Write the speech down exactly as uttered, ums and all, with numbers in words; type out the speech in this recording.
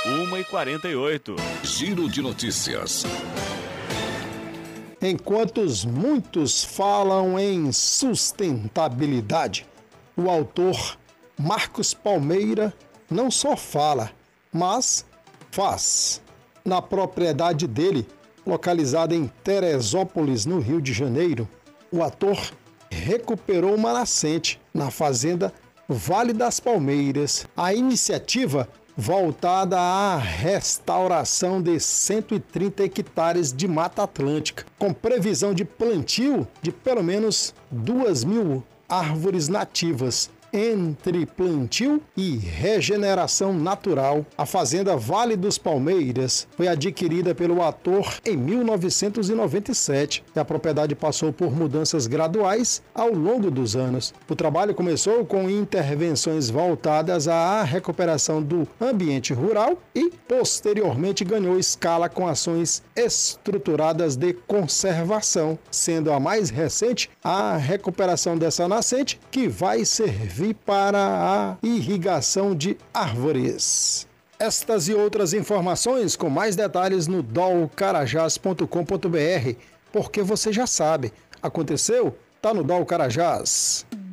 uma e quarenta e oito. Giro de notícias. Enquanto muitos falam em sustentabilidade, o autor Marcos Palmeira não só fala, mas faz. Na propriedade dele, localizada em Teresópolis, no Rio de Janeiro, o ator recuperou uma nascente na fazenda Vale das Palmeiras. A iniciativa voltada à restauração de cento e trinta hectares de Mata Atlântica, com previsão de plantio de pelo menos duas mil árvores nativas. Entre plantio e regeneração natural, a fazenda Vale dos Palmeiras foi adquirida pelo ator em mil novecentos e noventa e sete e a propriedade passou por mudanças graduais ao longo dos anos. O trabalho começou com intervenções voltadas à recuperação do ambiente rural e, posteriormente, ganhou escala com ações estruturadas de conservação, sendo a mais recente a recuperação dessa nascente, que vai servir para a irrigação de árvores. Estas e outras informações com mais detalhes no dol carajás ponto com ponto br, porque você já sabe, aconteceu, tá no Dol Carajás.